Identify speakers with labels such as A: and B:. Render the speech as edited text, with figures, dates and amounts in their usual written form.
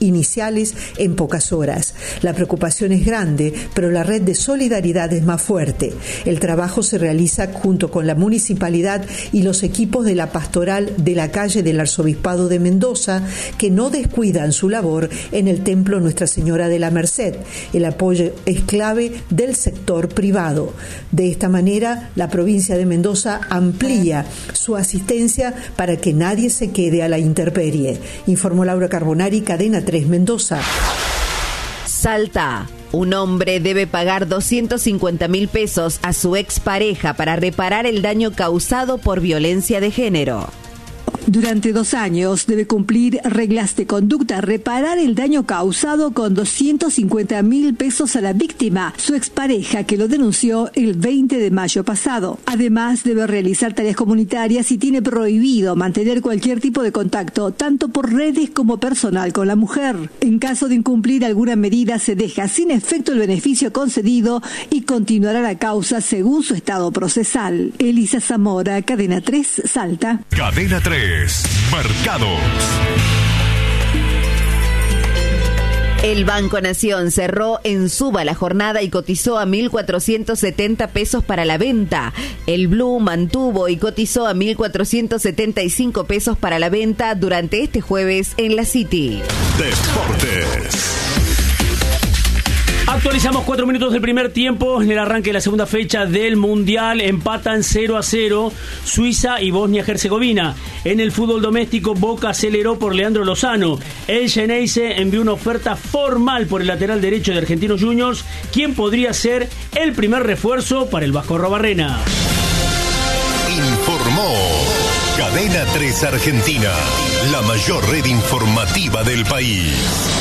A: iniciales en pocas horas. La preocupación es grande, pero la red de solidaridad es más fuerte. El trabajo se realiza junto con la municipalidad y los equipos de la pastoral de la calle del Arzobispado de Mendoza, que no descuidan su labor en el Templo Nuestra Señora de la Merced. El apoyo es clave del sector privado. De esta manera, la provincia de Mendoza amplía su asistencia para que nadie se quede a la intemperie, informó Laura Carbonari, Cadena 3 Mendoza.
B: Salta. Un hombre debe pagar 250.000 pesos a su expareja para reparar el daño causado por violencia de género.
C: Durante 2 años debe cumplir reglas de conducta, reparar el daño causado con 250.000 pesos a la víctima, su expareja, que lo denunció el 20 de mayo pasado. Además, debe realizar tareas comunitarias y tiene prohibido mantener cualquier tipo de contacto, tanto por redes como personal, con la mujer. En caso de incumplir alguna medida, se deja sin efecto el beneficio concedido y continuará la causa según su estado procesal. Elisa Zamora, Cadena 3, Salta.
D: Cadena 3. Mercados.
B: El Banco Nación cerró en suba la jornada y cotizó a 1.470 pesos para la venta. El Blue mantuvo y cotizó a 1.475 pesos para la venta durante este jueves en la City.
D: Deportes.
E: Actualizamos 4 minutos del primer tiempo. En el arranque de la segunda fecha del Mundial empatan 0-0 Suiza y Bosnia-Herzegovina. En el fútbol doméstico, Boca aceleró por Leandro Lozano. El Xeneize envió una oferta formal por el lateral derecho de Argentinos Juniors, quien podría ser el primer refuerzo para el Vasco Arrobarrena.
D: Informó Cadena 3 Argentina, la mayor red informativa del país.